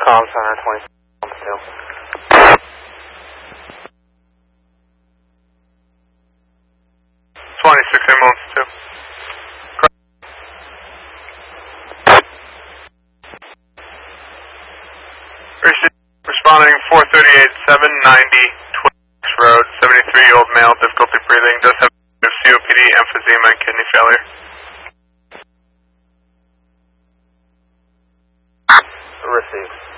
Comm Center 26 ambulance 2. Responding 438 790 Twix Road, 73-year-old male, difficulty breathing, does have COPD, emphysema, and kidney failure. Received.